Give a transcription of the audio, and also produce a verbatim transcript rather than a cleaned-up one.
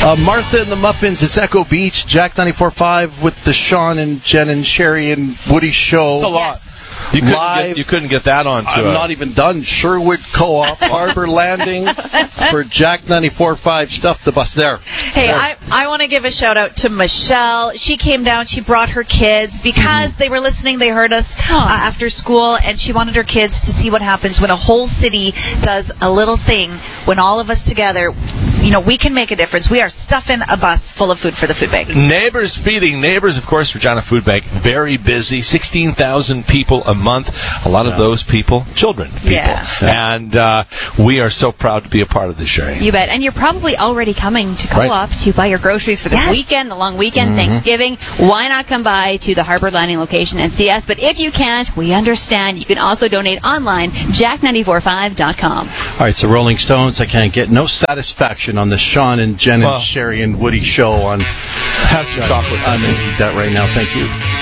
Uh, Martha and the Muffins, it's Echo Beach, Jack ninety-four point five with the Sean and Jen and Sherry and Woody show. It's a lot. Yes. You couldn't, Live. get, you couldn't get that on to I'm a- not even done. Sherwood Co-op, Harbor Landing for Jack ninety-four point five. Stuff the bus there. Hey, I, I want to give a shout out to Michelle. She came down, she brought her kids because they were listening, they heard us uh, after school, and she wanted her kids to see what happens when a whole city does a little thing, when all of us together, you know, we can make a difference. We are stuffing a bus full of food for the food bank. Neighbors feeding neighbors, of course, Regina Food Bank, very busy, sixteen thousand people a month. A lot of Yeah. those people, children people. Yeah. And uh, we are so proud to be a part of this, Sherry. You bet. And you're probably already coming to Right. Co-op to buy your groceries for the Yes. weekend, the long weekend, Thanksgiving. Why not come by to the Harbor Landing location and see us? But if you can't, we understand. You can also donate online, jack nine four five dot com. All right, so Rolling Stones, I can't get no satisfaction on the Sean and Jen Well. and Sherry and Woody show on... Have some chocolate. I'm going to eat that right now. Thank you.